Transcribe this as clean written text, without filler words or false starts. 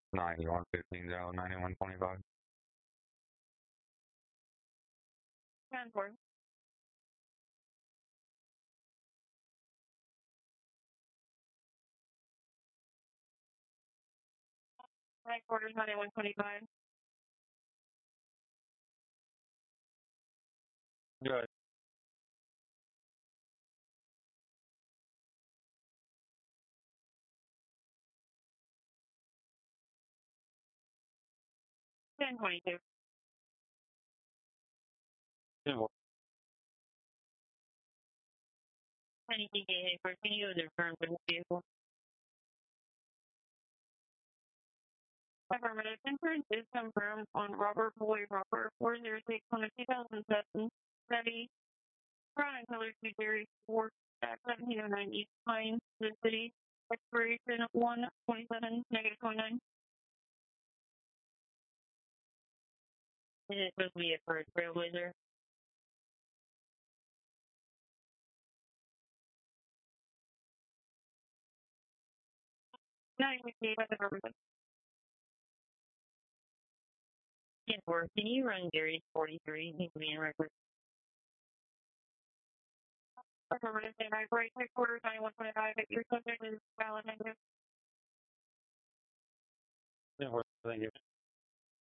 9115 Joe, 9125. 10-4. Right quarters, 9125. Good. 10-22. 10-4. Any TK for can you confirm for this vehicle? Affirmative. Insurance is confirmed on Robert Boyd Rocker 406 on a 2007 Chevy Crown and Color 2 Series 4 at 1709 East Pine, the city. Expiration 1/27, -29. Is it supposed to be a first Trailblazer? No, you can see by the government. 10-4. Can you run Gary's 43? Needs to be in record. Affirmative. Standby. Right headquarters 9125. Your subject is valid negative. 10-4. Thank you.